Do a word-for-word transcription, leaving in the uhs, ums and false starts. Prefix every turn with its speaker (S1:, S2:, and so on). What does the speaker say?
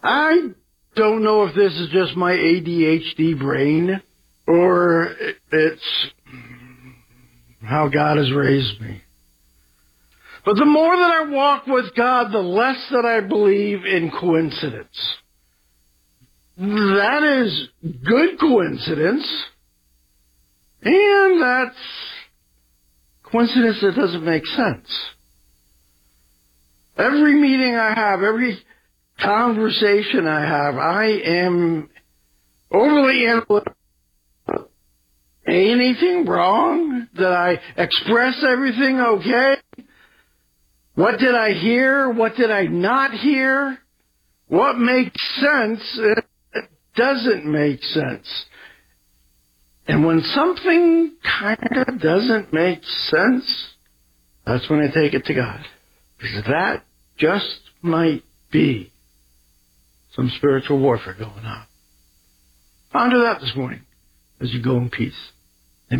S1: I don't know if this is just my A D H D brain or it's how God has raised me. But the more that I walk with God, the less that I believe in coincidence. That is good coincidence, and that's coincidence that doesn't make sense. Every meeting I have, every conversation I have, I am overly analytical. Anything wrong? Did I express everything okay? What did I hear? What did I not hear? What makes sense? It doesn't make sense. And when something kind of doesn't make sense, that's when I take it to God. Because that just might be some spiritual warfare going on. Ponder that this morning as you go in peace.